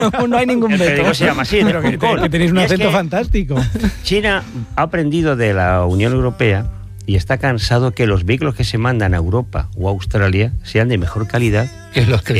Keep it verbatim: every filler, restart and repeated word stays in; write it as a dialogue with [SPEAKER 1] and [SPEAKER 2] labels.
[SPEAKER 1] no, no hay ningún
[SPEAKER 2] El
[SPEAKER 1] veto.
[SPEAKER 2] periódico se llama así,
[SPEAKER 3] Pero que, que tenéis un
[SPEAKER 2] Y es
[SPEAKER 3] acento
[SPEAKER 2] que
[SPEAKER 3] fantástico.
[SPEAKER 2] China ha aprendido de la Unión Europea y está cansado que los vehículos que se mandan a Europa o a Australia sean de mejor calidad
[SPEAKER 4] Que los que